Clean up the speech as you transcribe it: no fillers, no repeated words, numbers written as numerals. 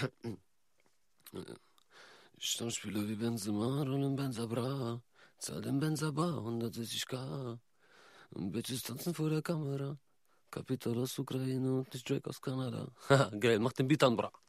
Stammspieler wie Benzema, rollen Benza Bra. Zahl den Benza Bar, 160k. Und Bitches tanzen vor der Kamera. Kapital aus Ukraine und nicht Drake aus Kanada. Haha, geil, mach den Beat an, bra.